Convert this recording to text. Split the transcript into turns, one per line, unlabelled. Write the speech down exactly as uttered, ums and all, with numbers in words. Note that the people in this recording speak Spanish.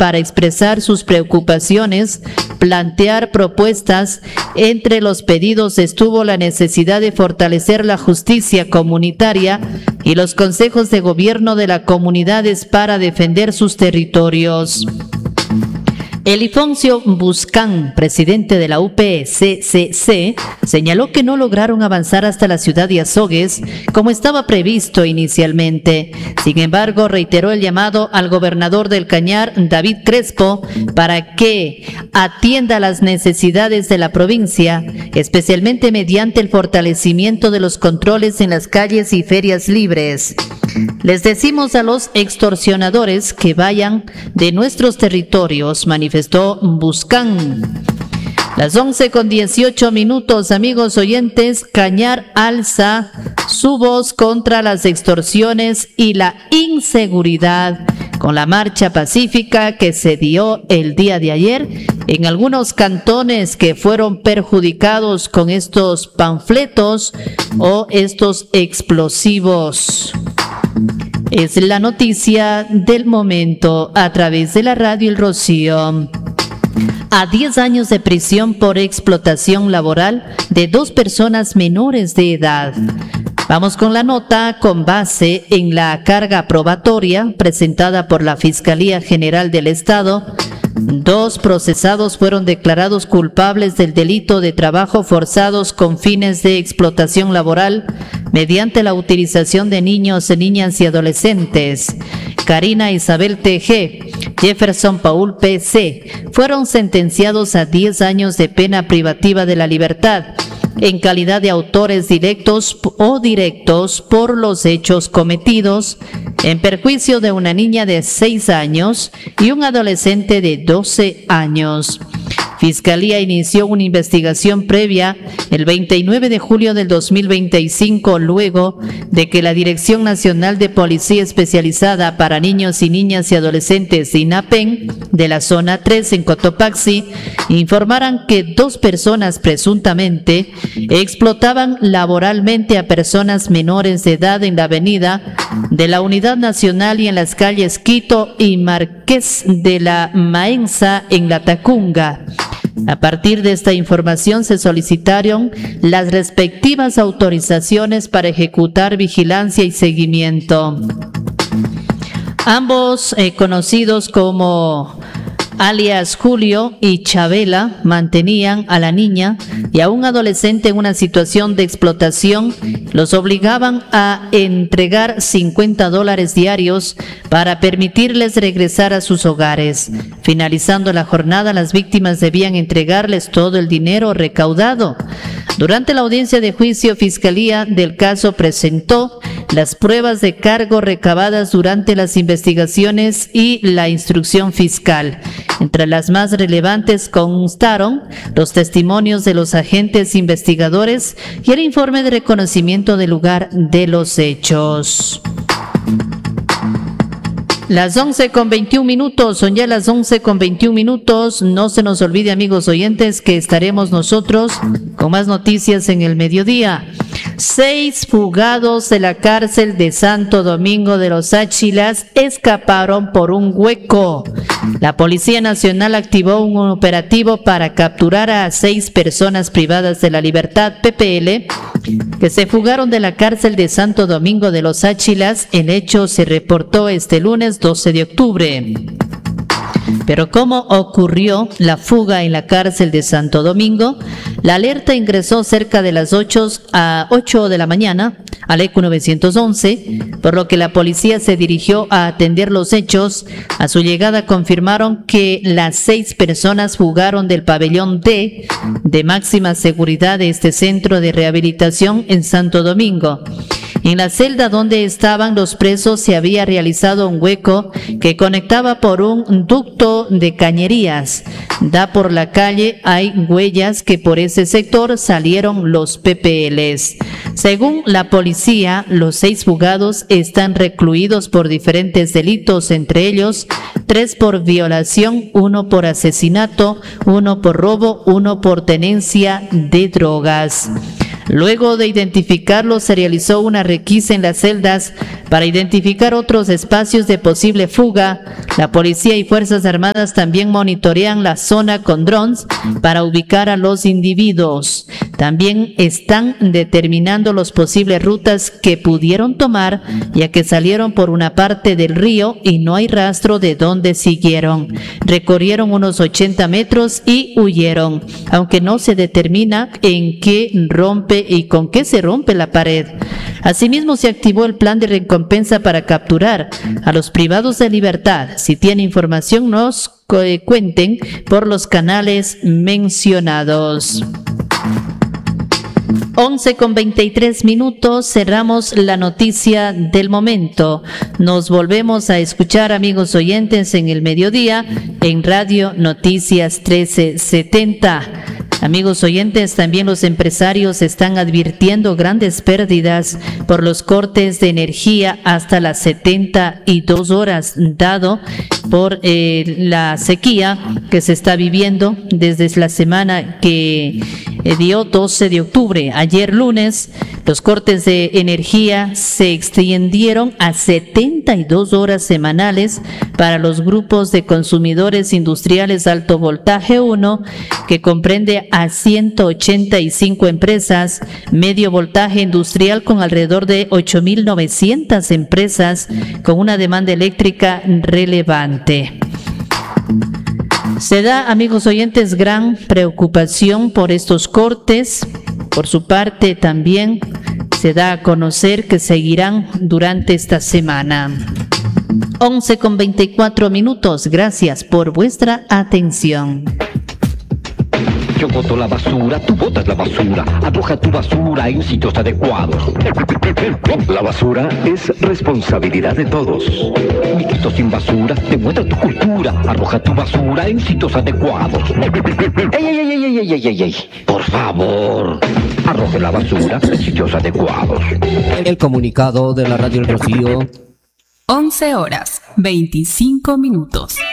para expresar sus preocupaciones, plantear propuestas. Entre los pedidos estuvo la necesidad de fortalecer la justicia comunitaria y los consejos de gobierno de las comunidades para defender sus territorios. Elifoncio Buscán, presidente de la U P C C C, señaló que no lograron avanzar hasta la ciudad de Azogues como estaba previsto inicialmente. Sin embargo, reiteró el llamado al gobernador del Cañar, David Crespo, para que atienda las necesidades de la provincia, especialmente mediante el fortalecimiento de los controles en las calles y ferias libres. Les decimos a los extorsionadores que vayan de nuestros territorios, manifestó Buscán. Las once con dieciocho minutos, amigos oyentes. Cañar alza su voz contra las extorsiones y la inseguridad con la marcha pacífica que se dio el día de ayer en algunos cantones que fueron perjudicados con estos panfletos o estos explosivos. Es la noticia del momento a través de la radio El Rocío. A diez años de prisión por explotación laboral de dos personas menores de edad. Vamos con la nota con base en la carga probatoria presentada por la Fiscalía General del Estado. Dos procesados fueron declarados culpables del delito de trabajo forzados con fines de explotación laboral mediante la utilización de niños, niñas y adolescentes. Karina Isabel T G, Jefferson Paul P C, fueron sentenciados a diez años de pena privativa de la libertad en calidad de autores directos o directos por los hechos cometidos en perjuicio de una niña de seis años y un adolescente de doce años. Fiscalía inició una investigación previa el veintinueve de julio del dos mil veinticinco, luego de que la Dirección Nacional de Policía Especializada para Niños y Niñas y Adolescentes, INAPEN, de la Zona tres en Cotopaxi, informaran que dos personas presuntamente explotaban laboralmente a personas menores de edad en la avenida de la Unidad Nacional y en las calles Quito y Marqués de la Maenza en La Tacunga. A partir de esta información se solicitaron las respectivas autorizaciones para ejecutar vigilancia y seguimiento. Ambos eh, conocidos como alias Julio y Chabela mantenían a la niña y a un adolescente en una situación de explotación. Los obligaban a entregar cincuenta dólares diarios para permitirles regresar a sus hogares. Finalizando la jornada, las víctimas debían entregarles todo el dinero recaudado. Durante la audiencia de juicio, Fiscalía del caso presentó las pruebas de cargo recabadas durante las investigaciones y la instrucción fiscal. Entre las más relevantes constaron los testimonios de los agentes investigadores y el informe de reconocimiento del lugar de los hechos. Las once con veintiún minutos, son ya las once con veintiún minutos. No se nos olvide, amigos oyentes, que estaremos nosotros con más noticias en el mediodía. Seis fugados de la cárcel de Santo Domingo de los Áchilas escaparon por un hueco. La Policía Nacional activó un operativo para capturar a seis personas privadas de la libertad, P P L, que se fugaron de la cárcel de Santo Domingo de los Áchilas. El hecho se reportó este lunes doce de octubre. Pero ¿cómo ocurrió la fuga en la cárcel de Santo Domingo? La alerta ingresó cerca de las ocho a ocho de la mañana al E Q novecientos once, por lo que la policía se dirigió a atender los hechos. A su llegada confirmaron que las seis personas fugaron del pabellón D de máxima seguridad de este centro de rehabilitación en Santo Domingo. En la celda donde estaban los presos se había realizado un hueco que conectaba por un ducto de cañerías. Da por la calle, hay huellas que por ese sector salieron los P P Ls. Según la policía, los seis fugados están recluidos por diferentes delitos, entre ellos tres por violación, uno por asesinato, uno por robo, uno por tenencia de drogas. Luego de identificarlos, se realizó una requisa en las celdas para identificar otros espacios de posible fuga. La policía y Fuerzas Armadas también monitorean la zona con drones para ubicar a los individuos. También están determinando las posibles rutas que pudieron tomar, ya que salieron por una parte del río y no hay rastro de dónde siguieron. Recorrieron unos ochenta metros y huyeron, aunque no se determina en qué rompe y con qué se rompe la pared. Asimismo, se activó el plan de recompensa para capturar a los privados de libertad. Si tiene información, nos cuenten por los canales mencionados. once con veintitrés minutos, cerramos la noticia del momento. Nos volvemos a escuchar, amigos oyentes, en el mediodía en Radio Noticias trece setenta. Amigos oyentes, también los empresarios están advirtiendo grandes pérdidas por los cortes de energía hasta las setenta y dos horas, dado por eh, la sequía que se está viviendo desde la semana que eh, dio doce de octubre. Ayer lunes, los cortes de energía se extendieron a setenta y dos horas semanales para los grupos de consumidores industriales alto voltaje uno, que comprende a ciento ochenta y cinco empresas, medio voltaje industrial con alrededor de ocho mil novecientas empresas con una demanda eléctrica relevante. Se da, amigos oyentes, gran preocupación por estos cortes. Por su parte, también se da a conocer que seguirán durante esta semana. once con veinticuatro minutos. Gracias por vuestra atención.
Yo boto la basura, tú botas la basura. Arroja tu basura en sitios adecuados.
La basura es responsabilidad de todos.
Miquito sin basura, demuestra tu cultura. Arroja tu basura en sitios adecuados. ¡Ey, ey, ey, ey, ey, ey, ey, ey! Por favor, arroje la basura en sitios adecuados.
El comunicado de la Radio El Rocío.
once horas, veinticinco minutos.